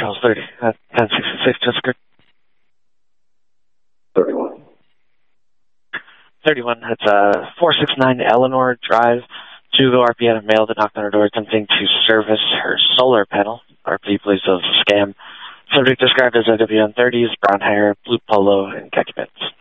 Charles 30 at 1066 Jessica. 31. 31. It's 469 Eleanor Drive. 2 RP had a male that knocked on her door attempting to service her solar panel. RP believes it was a scam. Subject described as IWN 30s, brown hair, blue polo, and khaki pants.